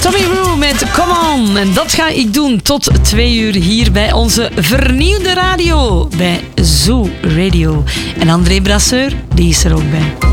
Tommy Roo met Come On. En dat ga ik doen tot 2 uur hier bij onze vernieuwde radio. Bij Zoo Radio. En André Brasseur, die is er ook bij.